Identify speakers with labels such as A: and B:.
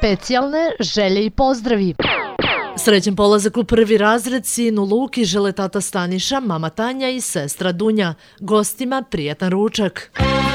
A: specijalne želje i pozdravi.
B: Srećan polazak u prvi razred sinu Luki žele tata Staniša, mama Tanja i sestra Dunja. Gostima prijatan ručak.